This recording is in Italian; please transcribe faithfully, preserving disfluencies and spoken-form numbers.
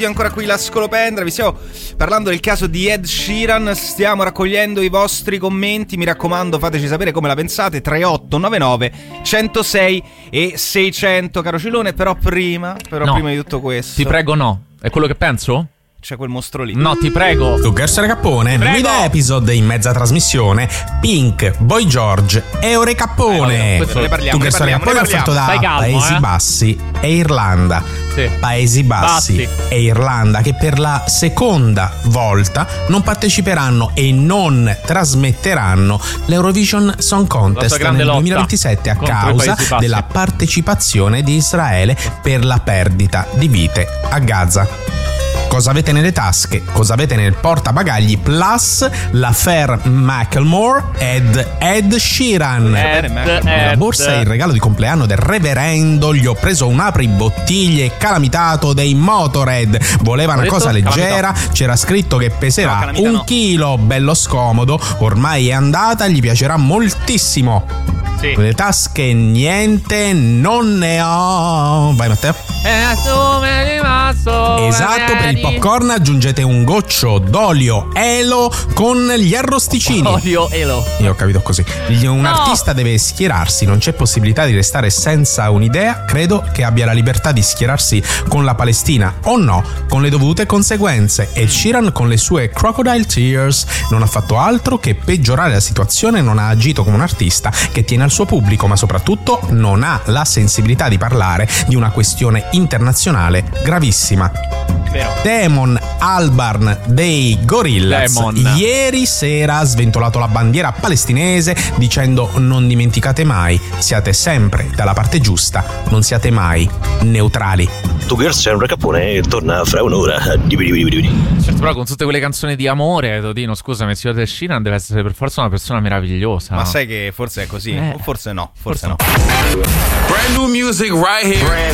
Ancora qui la Scolopendra, vi stiamo parlando del caso di Ed Sheeran, stiamo raccogliendo i vostri commenti, mi raccomando fateci sapere come la pensate, tre otto nove nove uno zero sei e seicento, caro Cilone, però prima, però no. prima di tutto questo... Ti prego no, è quello che penso? C'è quel mostro lì. No, ti prego. Zucchero Cappone, Mida episode in mezza trasmissione, Pink, Boy George, Eore Cappone. Eh, ne parliamo, ne parliamo, Cappone ne offerto da calmo, Paesi eh. Bassi e Irlanda. Sì. Paesi Bassi Bassi. e Irlanda che per la seconda volta non parteciperanno e non trasmetteranno l'Eurovision Song Contest nel lotta duemilaventisette a contro i causa Paesi Bassi. della partecipazione di Israele per la perdita di vite a Gaza. Cosa avete nelle tasche? Cosa avete nel portabagagli? Plus l'affair Macklemore ed Ed Sheeran. Ed, Nella Ed. borsa il regalo di compleanno del reverendo, gli ho preso un apribottiglie calamitato dei Motorhead. Voleva una detto? cosa leggera, Calamità. c'era scritto che No, peserà calamità un no. chilo, bello scomodo, ormai è andata, gli piacerà moltissimo. Sì. Nelle tasche niente, non ne ho. Vai Matteo. Esatto, per il popcorn aggiungete un goccio d'olio elo con gli arrosticini. Odio Elo. Io ho capito così. Un No. artista deve schierarsi, non c'è possibilità di restare senza un'idea. Credo che abbia la libertà di schierarsi con la Palestina o no, con le dovute conseguenze. E Sheeran con le sue Crocodile Tears non ha fatto altro che peggiorare la situazione, non ha agito come un artista che tiene al suo pubblico, ma soprattutto non ha la sensibilità di parlare di una questione internazionale gravissima. Vero. Damon Albarn dei Gorillaz Damon. ieri sera ha sventolato la bandiera palestinese dicendo: non dimenticate mai, siate sempre dalla parte giusta, non siate mai neutrali. Zucchero Cappone torna fra un'ora. Certo, però con tutte quelle canzoni di amore, Totino, scusami, signor Ed Sheeran deve essere per forza una persona meravigliosa. Ma sai che forse è così? Eh. O forse no, forse, Forse no. no. Brand new music right here.